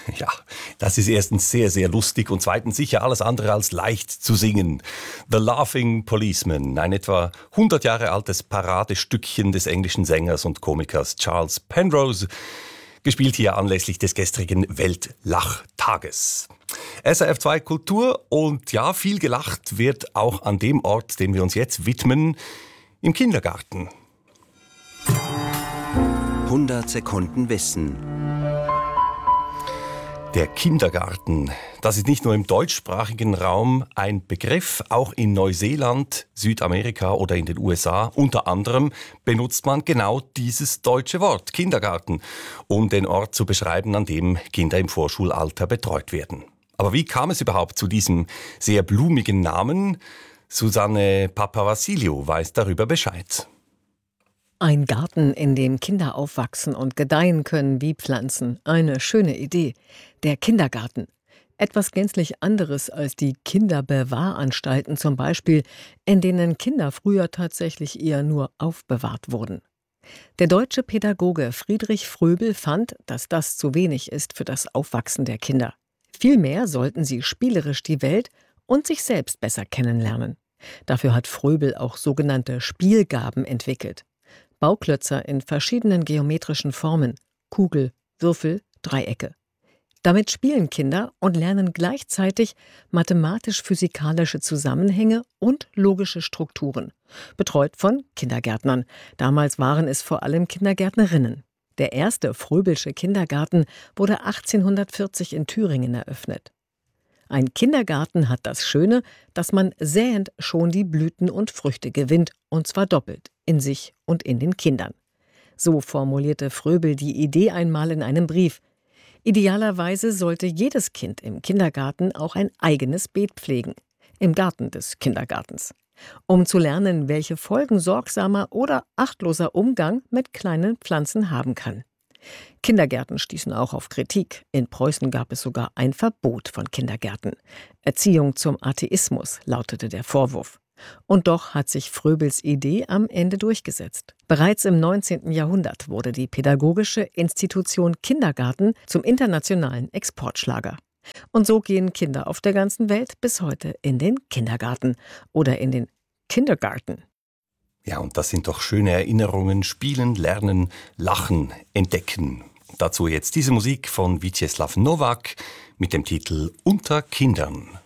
Ja, das ist erstens sehr, sehr lustig und zweitens sicher alles andere als leicht zu singen. The Laughing Policeman, ein etwa 100 Jahre altes Paradestückchen des englischen Sängers und Komikers Charles Penrose, gespielt hier anlässlich des gestrigen Weltlachtages. SRF 2 Kultur und ja, viel gelacht wird auch an dem Ort, den wir uns jetzt widmen, im Kindergarten. 100 Sekunden Wissen. Der Kindergarten, das ist nicht nur im deutschsprachigen Raum ein Begriff, auch in Neuseeland, Südamerika oder in den USA unter anderem benutzt man genau dieses deutsche Wort, Kindergarten, um den Ort zu beschreiben, an dem Kinder im Vorschulalter betreut werden. Aber wie kam es überhaupt zu diesem sehr blumigen Namen? Susanne Papavassiliou weiß darüber Bescheid. Ein Garten, in dem Kinder aufwachsen und gedeihen können wie Pflanzen. Eine schöne Idee. Der Kindergarten. Etwas gänzlich anderes als die Kinderbewahranstalten zum Beispiel, in denen Kinder früher tatsächlich eher nur aufbewahrt wurden. Der deutsche Pädagoge Friedrich Fröbel fand, dass das zu wenig ist für das Aufwachsen der Kinder. Vielmehr sollten sie spielerisch die Welt und sich selbst besser kennenlernen. Dafür hat Fröbel auch sogenannte Spielgaben entwickelt. Bauklötzer in verschiedenen geometrischen Formen, Kugel, Würfel, Dreiecke. Damit spielen Kinder und lernen gleichzeitig mathematisch-physikalische Zusammenhänge und logische Strukturen. Betreut von Kindergärtnern. Damals waren es vor allem Kindergärtnerinnen. Der erste Fröbelsche Kindergarten wurde 1840 in Thüringen eröffnet. Ein Kindergarten hat das Schöne, dass man säend schon die Blüten und Früchte gewinnt, und zwar doppelt, in sich und in den Kindern. So formulierte Fröbel die Idee einmal in einem Brief. Idealerweise sollte jedes Kind im Kindergarten auch ein eigenes Beet pflegen, im Garten des Kindergartens, um zu lernen, welche Folgen sorgsamer oder achtloser Umgang mit kleinen Pflanzen haben kann. Kindergärten stießen auch auf Kritik. In Preußen gab es sogar ein Verbot von Kindergärten. Erziehung zum Atheismus lautete der Vorwurf. Und doch hat sich Fröbels Idee am Ende durchgesetzt. Bereits im 19. Jahrhundert wurde die pädagogische Institution Kindergarten zum internationalen Exportschlager. Und so gehen Kinder auf der ganzen Welt bis heute in den Kindergarten oder in den Kindergarten. Ja, und das sind doch schöne Erinnerungen. Spielen, lernen, lachen, entdecken. Dazu jetzt diese Musik von Vítězslav Novák mit dem Titel Unter Kindern.